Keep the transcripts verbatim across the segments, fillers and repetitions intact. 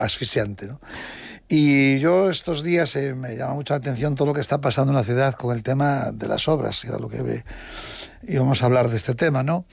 asfixiante, ¿no? Y yo estos días eh, me llama mucho la atención todo lo que está pasando en la ciudad con el tema de las obras, era lo que ve. Íbamos a hablar de este tema, ¿no?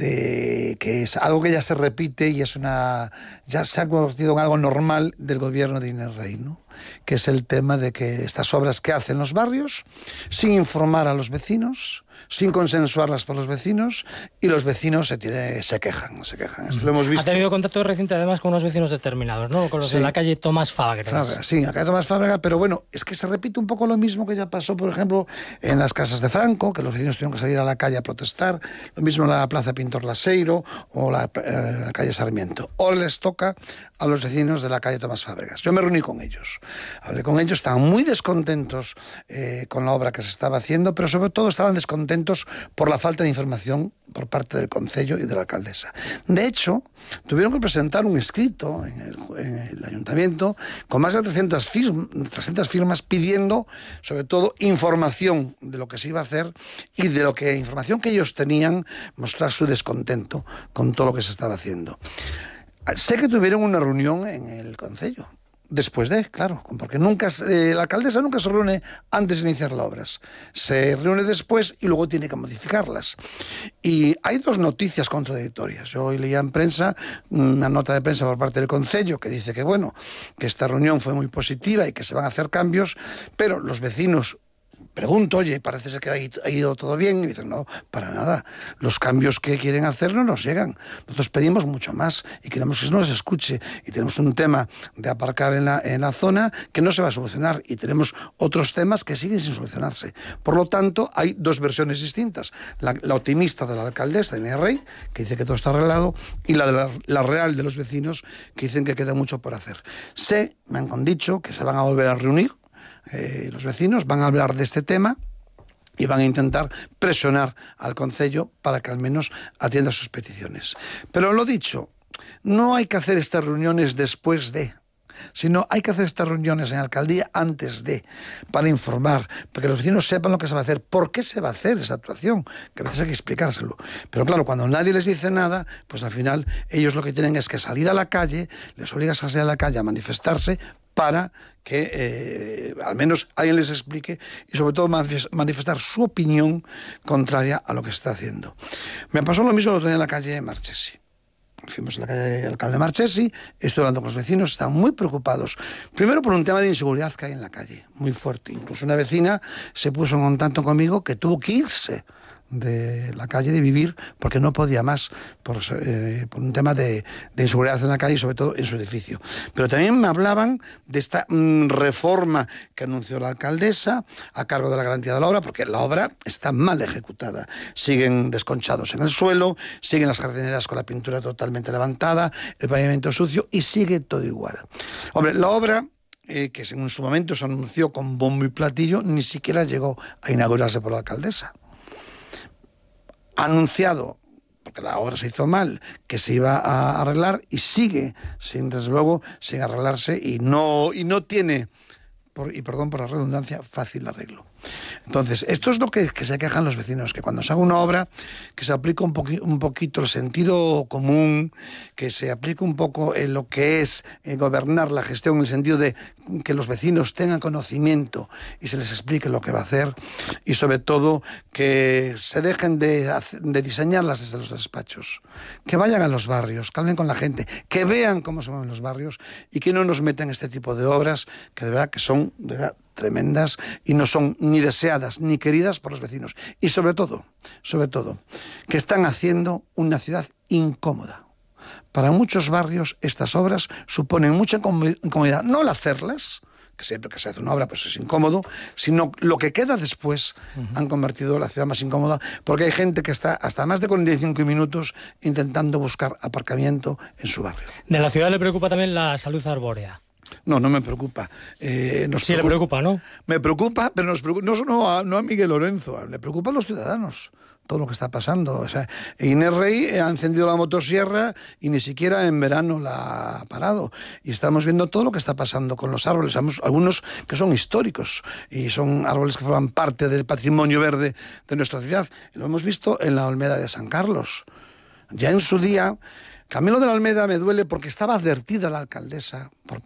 De que es algo que ya se repite y es una ya se ha convertido en algo normal del gobierno de Inés Rey, ¿no? Que es el tema de que estas obras que hacen los barrios, sin informar a los vecinos, sin consensuarlas por los vecinos, y los vecinos se, tiene, se quejan, se quejan. Esto lo hemos visto. Ha tenido contacto reciente además con unos vecinos determinados, ¿no? Con los sí. de la calle Tomás Fábregas. Fábregas. Sí, la calle Tomás Fábregas, pero bueno, es que se repite un poco lo mismo que ya pasó, por ejemplo, en las casas de Franco, que los vecinos tuvieron que salir a la calle a protestar, lo mismo en la plaza Pintor Laseiro o la, eh, la calle Sarmiento. Ahora les toca a los vecinos de la calle Tomás Fábregas. Yo me reuní con ellos, hablé con ellos, estaban muy descontentos eh, con la obra que se estaba haciendo, pero sobre todo estaban descontentos por la falta de información por parte del concello y de la alcaldesa. De hecho, tuvieron que presentar un escrito en el, en el ayuntamiento con más de trescientas firmas pidiendo, sobre todo, información de lo que se iba a hacer y de lo que, información que ellos tenían, mostrar su descontento con todo lo que se estaba haciendo. Sé que tuvieron una reunión en el concello. Después de, claro, porque nunca eh, la alcaldesa nunca se reúne antes de iniciar las obras. Se reúne después y luego tiene que modificarlas. Y hay dos noticias contradictorias. Yo hoy leía en prensa una nota de prensa por parte del concello que dice que, bueno, que esta reunión fue muy positiva y que se van a hacer cambios, pero los vecinos... Pregunto, oye, parece ser que ha ido todo bien, y dicen, no, para nada. Los cambios que quieren hacer no nos llegan. Nosotros pedimos mucho más y queremos que se nos escuche. Y tenemos un tema de aparcar en la, en la zona que no se va a solucionar. Y tenemos otros temas que siguen sin solucionarse. Por lo tanto, hay dos versiones distintas. La, la optimista de la alcaldesa de Inés Rey, que dice que todo está arreglado, y la, de la, la real de los vecinos, que dicen que queda mucho por hacer. Sé, me han dicho, que se van a volver a reunir. Eh, los vecinos van a hablar de este tema y van a intentar presionar al concello para que al menos atienda sus peticiones. Pero lo dicho, no hay que hacer estas reuniones después de, sino hay que hacer estas reuniones en alcaldía antes de, para informar, para que los vecinos sepan lo que se va a hacer, por qué se va a hacer esa actuación, que a veces hay que explicárselo. Pero claro, cuando nadie les dice nada, pues al final ellos lo que tienen es que salir a la calle, les obligas a salir a la calle a manifestarse, para que eh, al menos alguien les explique y sobre todo manifestar su opinión contraria a lo que se está haciendo. Me pasó lo mismo el otro día en la calle Marchesi. Fuimos a la calle Alcalde Marchesi, estoy hablando con los vecinos, están muy preocupados. Primero por un tema de inseguridad que hay en la calle, muy fuerte. Incluso una vecina se puso en contacto conmigo que tuvo que irse de la calle, de vivir, porque no podía más por, eh, por un tema de, de inseguridad en la calle y sobre todo en su edificio. Pero también me hablaban de esta mm, reforma que anunció la alcaldesa a cargo de la garantía de la obra, porque la obra está mal ejecutada. Siguen desconchados en el suelo, siguen las jardineras con la pintura totalmente levantada, el pavimento sucio y sigue todo igual. Hombre, la obra... Eh, que en su momento se anunció con bombo y platillo, ni siquiera llegó a inaugurarse por la alcaldesa. Anunciado, porque la obra se hizo mal, que se iba a arreglar y sigue, sin desde luego, sin arreglarse y no, y no tiene, por, y perdón por la redundancia, fácil arreglo. Entonces, esto es lo que, que se quejan los vecinos, que cuando se haga una obra, que se aplique un, poqui, un poquito el sentido común, que se aplique un poco en lo que es eh, gobernar la gestión, en el sentido de que los vecinos tengan conocimiento y se les explique lo que va a hacer, y sobre todo que se dejen de, de diseñarlas desde los despachos, que vayan a los barrios, que hablen con la gente, que vean cómo se mueven los barrios y que no nos metan este tipo de obras que de verdad que son de verdad tremendas y no son ni deseadas ni queridas por los vecinos. Y sobre todo, sobre todo, que están haciendo una ciudad incómoda. Para muchos barrios estas obras suponen mucha incomodidad. No al hacerlas, que siempre que se hace una obra pues es incómodo, sino lo que queda después. Uh-huh. Han convertido la ciudad más incómoda porque hay gente que está hasta más de cuarenta y cinco minutos intentando buscar aparcamiento en su barrio. ¿De la ciudad le preocupa también la salud arbórea? No, no me preocupa. Eh, nos sí, preocupa, le preocupa, ¿no? Me preocupa, pero nos preocupa, no, no, a, no a Miguel Lorenzo, le preocupa a los ciudadanos todo lo que está pasando. O sea, Inés Rey ha encendido la motosierra y ni siquiera en verano la ha parado. Y estamos viendo todo lo que está pasando con los árboles, algunos que son históricos y son árboles que forman parte del patrimonio verde de nuestra ciudad. Lo hemos visto en la Olmeda de San Carlos. Ya en su día... Camilo de la Almeda me duele porque estaba advertida la alcaldesa por,